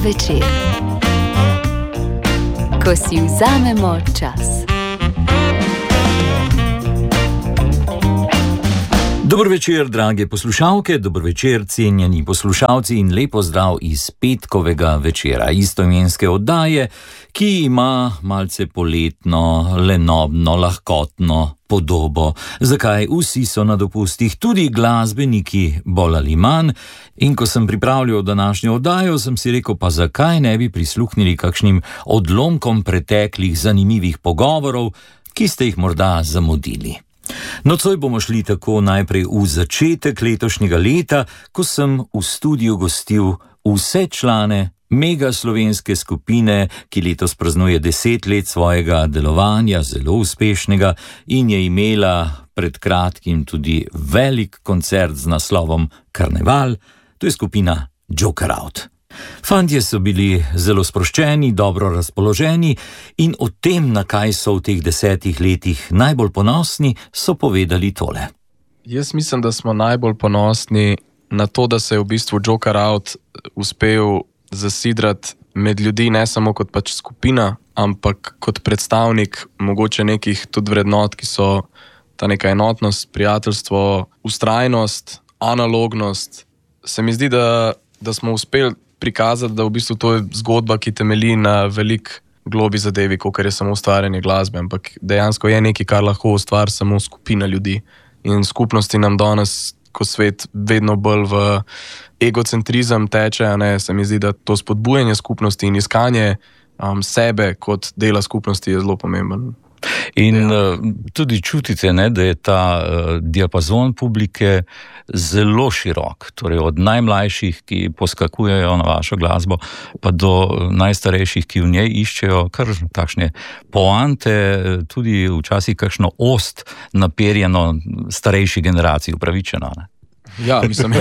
večer, ko si vzamemo čas. Dober večer, drage poslušalke, dober večer, cenjeni poslušalci in lepo zdrav iz petkovega večera istoimenske oddaje, ki ima malce poletno, lenobno, lahkotno podobo. Zakaj? Vsi so na dopustih, tudi glasbeniki bolj ali manj. In ko sem pripravljal današnjo oddajo, sem si rekel, pa zakaj ne bi prisluhnili kakšnim odlomkom preteklih zanimivih pogovorov, ki ste jih morda zamudili. Nocoj bomo šli tako najprej v začetek letošnjega leta, ko sem v studiu gostil vse člane mega slovenske skupine, ki letos praznuje 10 let svojega delovanja, zelo uspešnega, in je imela pred kratkim tudi velik koncert z naslovom Karneval. To je skupina Joker Out. Fantje so bili zelo sproščeni, dobro razpoloženi in o tem, na kaj so v teh 10 letih najbolj ponosni, so povedali tole. Jaz mislim, da smo najbolj ponosni na to, da se je v bistvu Joker Out uspel zasidrati med ljudi, ne samo kot pač skupina, ampak kot predstavnik mogoče nekih tudi vrednot, ki so ta neka enotnost, prijateljstvo, vztrajnost, analognost. Se mi zdi, da smo uspeli prikazati, da v bistvu to je zgodba, ki temelji na velik globi zadevi, kot je samo ustvarjanje glasbe, ampak dejansko je nekaj, kar lahko ustvari samo skupina ljudi. In skupnosti nam danes, ko svet vedno bolj v egocentrizem teče, se mi zdi, da to spodbujanje skupnosti in iskanje sebe kot dela skupnosti je zelo pomemben. In tudi čutite, da je ta diapazon publike zelo širok, torej od najmlajših, ki poskakujejo na vašo glasbo, pa do najstarejših, ki v njej iščejo kar takšne poante, tudi včasih kakšno ost naperjeno starejši generaciji, upravičeno. Ja, mislim,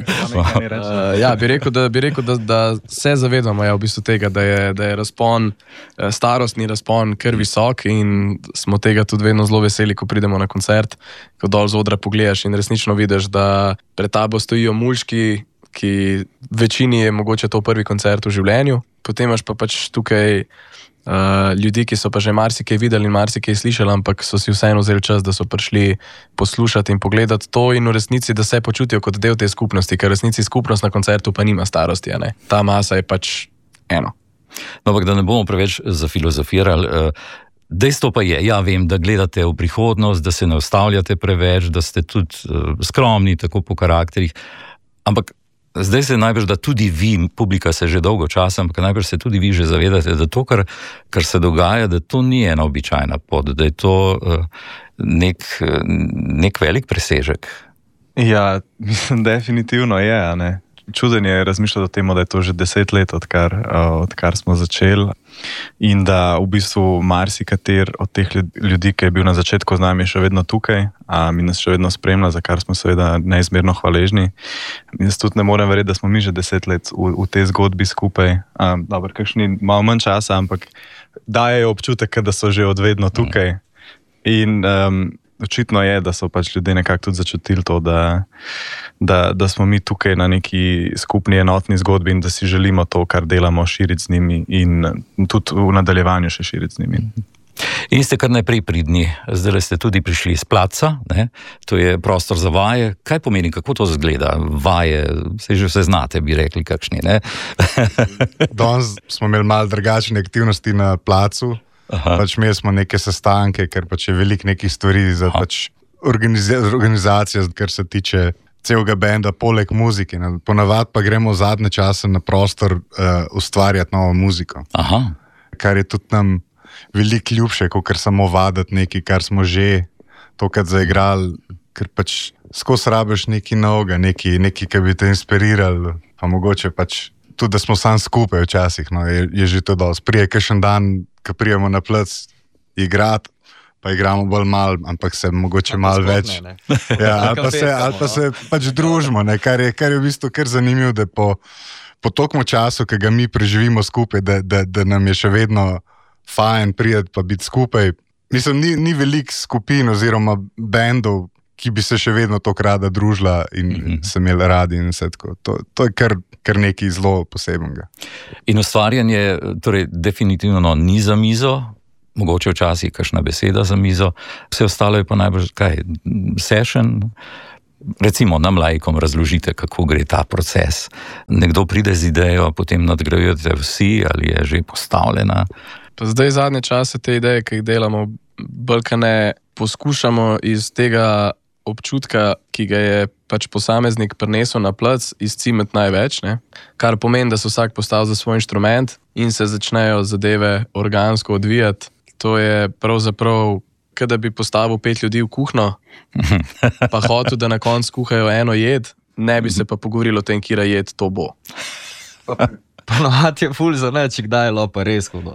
bi rekel, da se zavedamo v bistvu tega, da je razpon, starostni razpon kar visok in smo tega tudi vedno zelo veseli, ko pridemo na koncert, ko dol z odra pogledaš in resnično vidiš, da pred tabo stojijo mulčki, ki večini je mogoče to prvi koncert v življenju, potem imaš pa pač tukaj ljudi, ki so pa že marsikaj videli in marsikaj slišali, ampak so si vseeno vzeli čas, da so prišli poslušati in pogledati to in v resnici, da se počutijo kot del te skupnosti, ker v resnici skupnost na koncertu pa nima starosti, Ta masa je pač eno. No, ampak da ne bomo preveč zafilozofirali, dejstvo pa je, vem, da gledate v prihodnost, da se ne ustavljate preveč, da ste tudi skromni, tako po karakterih, ampak zdaj se najbrž, da tudi vi, publika se že dolgo časa, ampak najbrž se tudi vi že zavedate, da to, kar se dogaja, da to ni ena običajna pot, da je to nek velik presežek. Ja, mislim, definitivno je, Čuden je razmišljati o tem, da je to že 10 let, odkar smo začeli in da v bistvu marsikater od teh ljudi, ki je bil na začetku z nami, je še vedno tukaj in nas še vedno spremlja, za kar smo seveda neizmerno hvaležni. Jaz tudi ne morem verjeti, da smo mi že 10 let v tej zgodbi skupaj. Dobro, kakšni malo manj časa, ampak dajejo občutek, da so že od vedno tukaj. In očitno je, da so pač ljudje nekako tudi začutili to, da smo mi tukaj na neki skupni enotni zgodbi in da si želimo to, kar delamo, širiti z njimi in tudi v nadaljevanju še širiti z njimi. In ste kar najprej pridni, zdaj ste tudi prišli iz placa, to je prostor za vaje. Kaj pomeni, kako to zgleda? Vaje, se že vse znate, bi rekli kakšni, Danes smo imeli malo drugačne aktivnosti na placu. Pač imeli smo neke sestanke, ker pač je veliko nekih stvari za pač organizacijo, kar se tiče celega benda, poleg muzike. Ponavadi pa gremo zadnje čase na prostor ustvarjati novo muziko. Kar je tudi nam veliko ljubše, kot samo vaditi nekaj, kar smo že tokrat zaigrali, ker pač skozi rabiš nekaj novega, nekaj, ki bi te inspirirali, pa mogoče pač tudi, da smo sam skupaj včasih, je že to dosti. Prije kakšen dan, ko prijemo na plac igrati, pa igramo bolj malo, ampak se mogoče malo več. Ali pa se pač družimo, kar je v bistvu kar zanimivo, da po toliko času, ki ga mi preživimo skupaj, da nam je še vedno fajn prijeti pa biti skupaj. Mislim, ni veliko skupin oziroma bendov, ki bi se še vedno tako rada družila in se imeli radi in vse tako. To je kar nekaj zelo posebenega. In ustvarjanje, torej definitivno ni za mizo, mogoče včasih kakšna beseda za mizo, vse ostalo je pa najbrž session. Recimo nam laikom razložite, kako gre ta proces. Nekdo pride z idejo, potem nadgrajujete vsi, ali je že postavljena. Pa zdaj zadnje čase te ideje, ki jih delamo, bolj poskušamo iz tega občutka, ki ga je pač posameznik prinesel na plac, izcimeti največ, ne? Kar pomeni, da se vsak postavi za svoj inštrument in se začnejo zadeve organsko odvijati. To je pravzaprav, kot da bi postavil 5 ljudi v kuhno, pa hotel, da na koncu kuhajo eno jed, ne bi se pa pogovorili o tem, kira jed to bo. Ponovadi je ful za ne, če kdaj je lopa res hudo.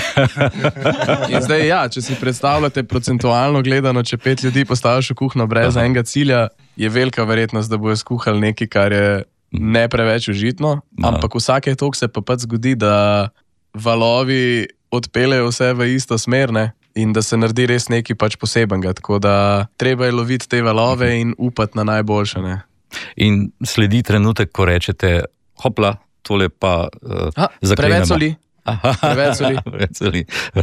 In zdaj, če si predstavljate procentualno gledano, če 5 ljudi postaviš v kuhno brez enega cilja, je velika verjetnost, da bojo skuhali nekaj, kar je ne preveč užitno, ampak vsake toliko se pa zgodi, da valovi odpeljejo vse v isto smer, ne? In da se naredi res nekaj pač posebenega, tako da treba je loviti te valove in upati na najboljše, ne? In sledi trenutek, ko rečete, hopla, tole pa zaklenemo. Preveč soli.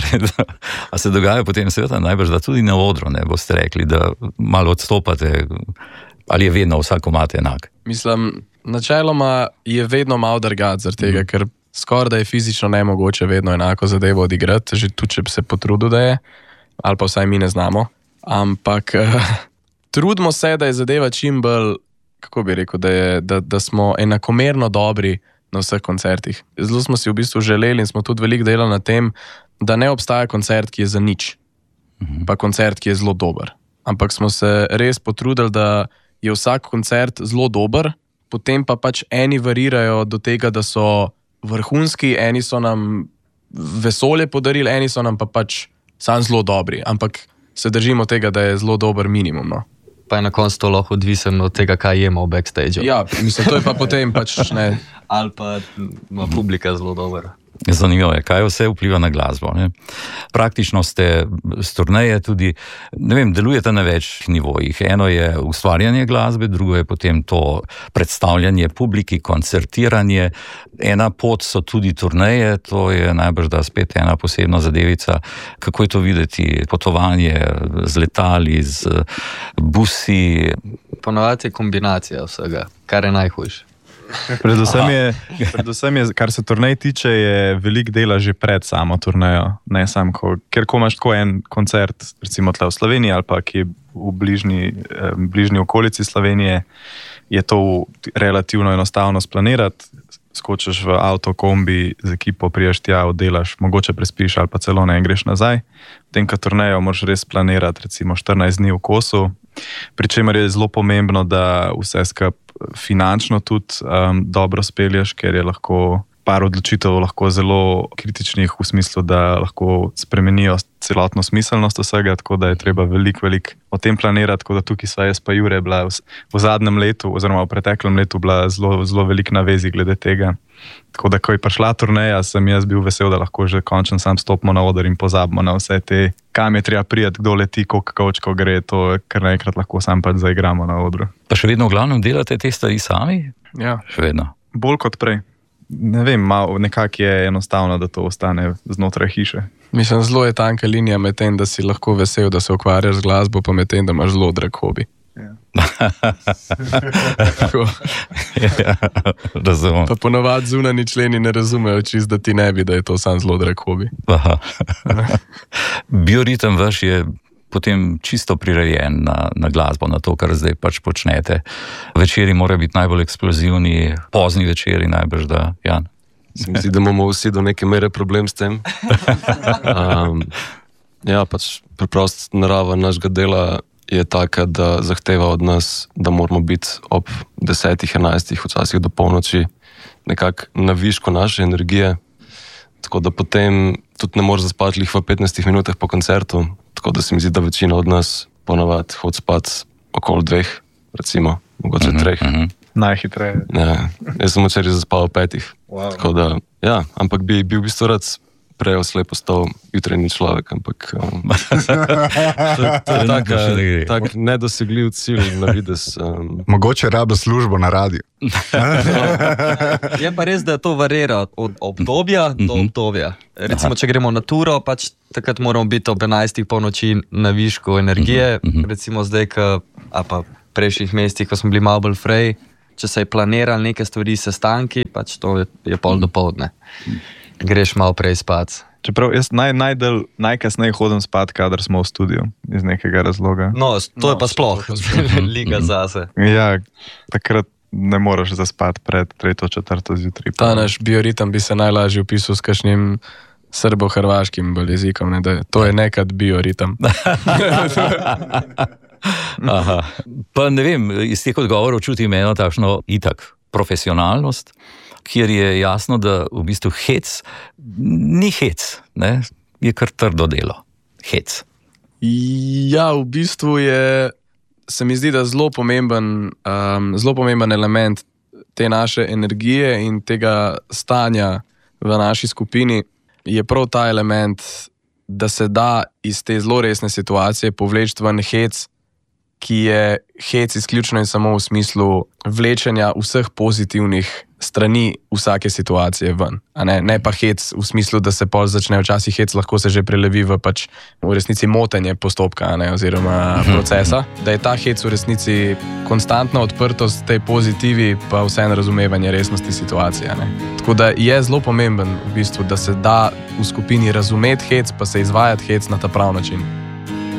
A se dogaja potem seveda najbrž, da tudi na odru ne boste rekli, da malo odstopate, ali je vedno vsak komad enak? Mislim, načeloma je vedno malo drugače zaradi tega, ker skoraj da je fizično nemogoče vedno enako zadevo odigrati, že tudi, če bi se potrudil, da je, ali pa vsaj mi ne znamo. Ampak trudimo se, da je zadeva čim bolj, kako bi rekel, da smo enakomerno dobri na vseh koncertih. Zelo smo si v bistvu želeli in smo tudi veliko delali na tem, da ne obstaja koncert, ki je za nič, pa koncert, ki je zelo dober. Ampak smo se res potrudili, da je vsak koncert zelo dober, potem pa pač eni varirajo do tega, da so vrhunski, eni so nam vesolje podarili, eni so nam pa pač sam zelo dobri, ampak se držimo tega, da je zelo dober minimum, no. Pa je na koncu to lahko odvisen od tega, kaj jemo v backstage-u. Ja, mislim, to je pa potem pač ne. Ali pa ima publika zelo dober. Zanimivo je, kaj vse vpliva na glasbo. Ne? Praktično ste s turneje tudi, ne vem, delujete na več nivojih. Eno je ustvarjanje glasbe, drugo je potem to predstavljanje publiki, koncertiranje. Ena pot so tudi turneje, to je najbrž da spet ena posebna zadevica. Kako je to videti? Potovanje z letali, z busi? Ponovadi je kombinacija vsega, kar je najhujše. Predvsem je, kar se turnej tiče, je veliko dela že pred samo turnejo. Ne samo, ker ko imaš tako en koncert, recimo tle v Sloveniji ali pa ki je v bližnji okolici Slovenije, je to relativno enostavno splanirati. Skočiš v avto, kombi, z ekipo priješ tja, oddelaš, mogoče prespiš ali pa celo ne greš nazaj. Potem, ko turnejo, moraš res planirati recimo 14 dni v kosu, pri čemer je zelo pomembno, da vse skupaj finančno tudi dobro spelješ, ker je lahko par odločitev lahko zelo kritičnih v smislu, da lahko spremenijo celotno smiselnost vsega, tako da je treba veliko o tem planirati, tako da tukaj sva jaz pa Jure bila v zadnjem letu oziroma v preteklem letu bila zelo veliko na vezi glede tega. Tako da, ko je prišla turneja, sem jaz bil vesel, da lahko že končno sam stopimo na oder in pozabimo na vse te, kam je treba prijeti, kdo leti, koliko kavčkov gre, to kar naenkrat lahko sam pač zaigramo na odru. Pa še vedno v glavnem delate te stvari sami? Ja. Še vedno. Bolj kot prej. Ne vem, nekako je enostavno, da to ostane znotraj hiše. Mislim, zelo je tanka linija med tem, da si lahko vesel, da se ukvarjaš z glasbo, pa med tem, da imaš zelo drag hobi. Ja. Razumem. Pa ponovadi zunani členi ne razumejo čist, da ti ne bi, da je to sam zelo drag hobi. Bioritem vaš je potem čisto prirejen na glasbo, na to, kar zdaj pač počnete. Večeri morajo biti najbolj eksplozivni, pozni večeri najbrž, da, Jan? Se mi zdi, da imamo vsi do neke mere problem s tem. Ja, pač preprosto narava našega dela je taka, da zahteva od nas, da moramo biti ob 10, 11, včasih do polnoči nekako na višku naše energije, tako da potem tudi ne moreš zaspati lih v 15 minutah po koncertu, tako da se mi zdi, da večina od nas ponavadi hodi spat okoli 2, recimo, mogoče 3. Najhitreje. Ja, jaz sem včeraj zaspal v 5. Wow. Tako da, ja, ampak bi v bistvu rad prej slej postal jutranji človek, ampak to je tak nedosegljiv cilj na vides. Mogoče rabi službo na radiju. Je pa res, da to varira od obdobja do obdobja. Recimo, če gremo na turo, pač takrat moramo biti ob 11. polnoči na višku energije. Recimo zdaj, a pa prejšnjih mestih, ko smo bili malo bolj frej, če se je planirali neke stvari, sestanki, pač to je pol do povdne. Greš malo prej spat. Čeprav jaz najkasneje hodim spat, kadar smo v studiu, iz nekega razloga. No, to je pa sploh liga zase. Ja, takrat ne moreš zaspati pred 3. 4. zjutraj. Ta naš bioritem bi se najlažje opisal s kakšnim srbo-hrvaškim jezikom, ne, da to je nekad bioritem. Aha. Pa ne vem, iz teh odgovorov čutim eno takšno itak profesionalnost, kjer je jasno, da v bistvu hec ni hec, ne? Je kar trdo delo. Hec. Ja, v bistvu se mi zdi, da zelo pomemben element te naše energije in tega stanja v naši skupini je prav ta element, da se da iz te zelo resne situacije povleči ven hec, ki je hec izključno in samo v smislu vlečenja vseh pozitivnih strani vsake situacije ven. Ne pa hec v smislu, da se pol začne včasih hec, lahko se že prelevi v pač v resnici motenje postopka, oziroma procesa. Da je ta hec v resnici konstantna odprtost tej pozitivi, pa vseeno razumevanje resnosti situacije. Tako da je zelo pomemben v bistvu, da se da v skupini razumeti hec, pa se izvajati hec na ta prav način.